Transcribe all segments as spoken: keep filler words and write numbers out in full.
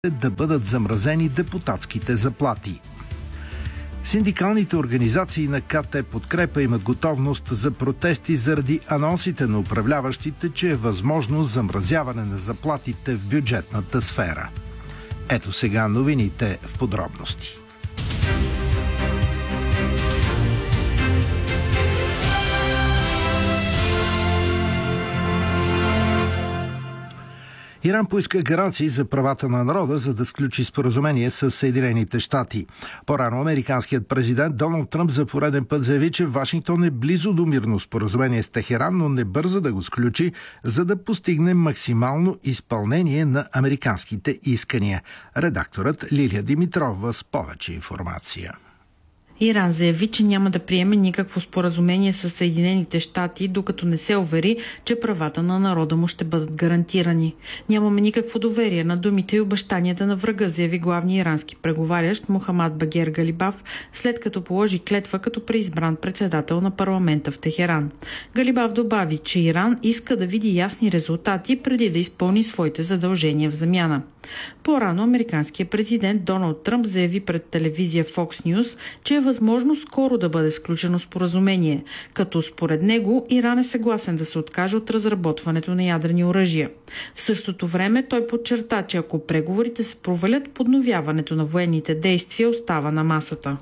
да бъдат замразени депутатските заплати. Синдикалните организации на КТ Подкрепа имат готовност за протести заради анонсите на управляващите, че е възможно замразяване на заплатите в бюджетната сфера. Ето сега новините в подробности. Иран поиска гаранции за правата на народа, за да сключи споразумение с Съединените щати. По-рано американският президент Доналд Тръмп за пореден път заяви, че Вашингтон е близо до мирно споразумение с Техеран, но не бърза да го сключи, за да постигне максимално изпълнение на американските искания. Редакторът Лилия Димитрова с повече информация. Иран заяви, че няма да приеме никакво споразумение с Съединените щати, докато не се увери, че правата на народа му ще бъдат гарантирани. Нямаме никакво доверие на думите и обещанията на врага, заяви главният ирански преговарящ Мохамад Багер Галибаф, след като положи клетва като преизбран председател на парламента в Техеран. Галибаф добави, че Иран иска да види ясни резултати преди да изпълни своите задължения в замяна. По-рано американският президент Доналд Тръмп заяви пред телевизия Fox News, че е възможно скоро да бъде сключено споразумение, като според него Иран е съгласен да се откаже от разработването на ядрени оръжия. В същото време той подчерта, че ако преговорите се провалят, подновяването на военните действия остава на масата.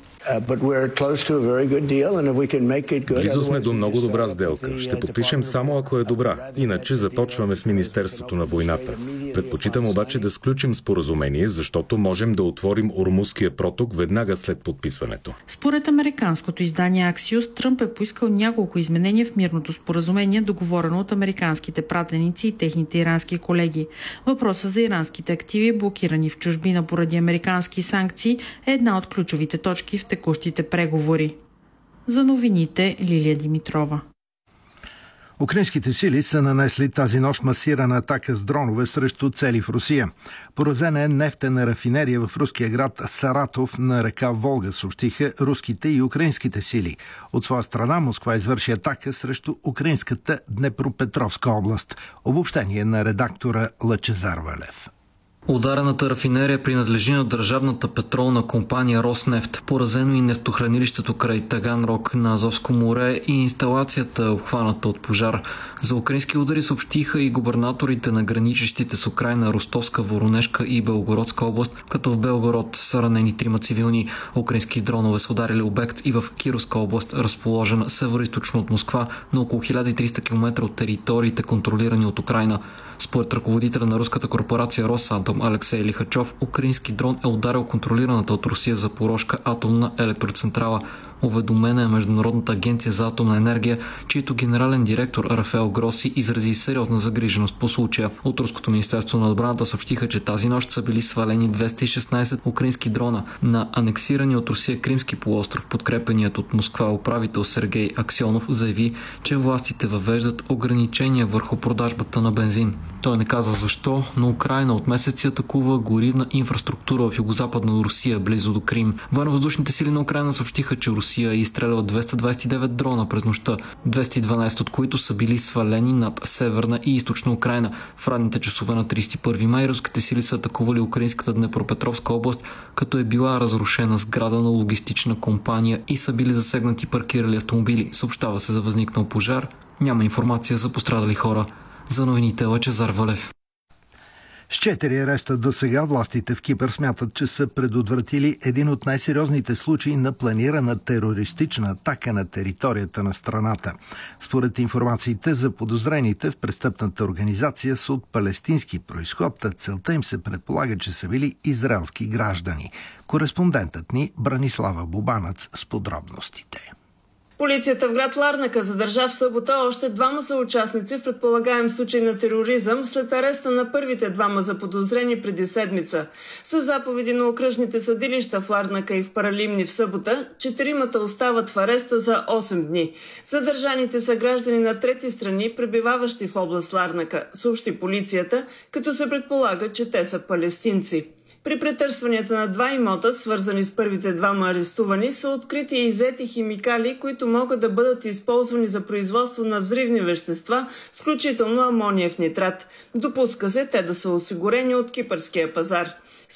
Близо сме до много добра сделка. Ще подпишем само ако е добра. Иначе започваме с Министерството на войната. Предпочитам обаче да сключим споразумение, защото можем да отворим Ормузския проток веднага след подписването. Според американското издание Axios, Тръмп е поискал няколко изменения в мирното споразумение, договорено от американските пратеници и техните ирански колеги. Въпросът за иранските активи, блокирани в чужбина поради американски санкции, е една от ключовите точки в текущите преговори. За новините Лилия Димитрова. Украинските сили са нанесли тази нощ масирана атака с дронове срещу цели в Русия. Поразена е нефтена рафинерия в руския град Саратов на река Волга, съобщиха руските и украинските сили. От своя страна Москва извърши атака срещу украинската Днепропетровска област. Обобщение на редактора Лъчезар Валев. Ударената рафинерия принадлежи на държавната петролна компания Роснефт. Поразено и нефтохранилището край Таганрог на Азовско море и инсталацията е обхваната от пожар. За украински удари съобщиха и губернаторите на граничещите с Украйна Ростовска, Воронежка и Белгородска област, като в Белгород са ранени трима цивилни. Украински дронове са ударили обект и в Кировска област, разположена североизточно от Москва, на около хиляда и триста километра от териториите, контролирани от Украйна. Според ръководителя на руската корпорация Росатом Алексей Лихачов, украински дрон е ударил контролираната от Русия Запорожка атомна електроцентрала. Уведомена е Международната агенция за атомна енергия, чието генерален директор Рафаел Гроси изрази сериозна загриженост по случая. От Руското министерство на отбраната съобщиха, че тази нощ са били свалени двеста и шестнадесет украински дрона на анексирани от Русия Кримски полуостров. Подкрепеният от Москва управител Сергей Аксьонов заяви, че властите въвеждат ограничения върху продажбата на бензин. Той не каза защо, но Украйна от месеци атакува горивна инфраструктура в югозападна Русия, близо до Крим. Военновъздушните сили на Украйна съобщиха, че Русия е изстреляла двеста двадесет и девет дрона през нощта, двеста и дванадесет от които са били свалени над северна и източна Украйна. В ранните часове на тридесет и първи май руските сили са атакували украинската Днепропетровска област, като е била разрушена сграда на логистична компания и са били засегнати паркирали автомобили. Съобщава се за възникнал пожар. Няма информация за пострадали хора. За новините Лъчезар Валев. С четири ареста до сега властите в Кипър смятат, че са предотвратили един от най-сериозните случаи на планирана терористична атака на територията на страната. Според информациите за подозрените в престъпната организация са от палестински произход, а целта им се предполага, че са били израелски граждани. Кореспондентът ни Бранислава Бубанац с подробностите. Полицията в град Ларнака задържа в събота още двама съучастници в предполагаем случай на тероризъм след ареста на първите двама заподозрени преди седмица. С заповеди на окръжните съдилища в Ларнака и в Паралимни в събота, четиримата остават в ареста за осем дни. Задържаните са граждани на трети страни, пребиваващи в област Ларнака, съобщи полицията, като се предполага, че те са палестинци. При претърсванията на два имота, свързани с първите двама арестувани, са открити и иззети химикали, които могат да бъдат използвани за производство на взривни вещества, включително амониев нитрат. Допуска се те да са осигурени от кипърския пазар.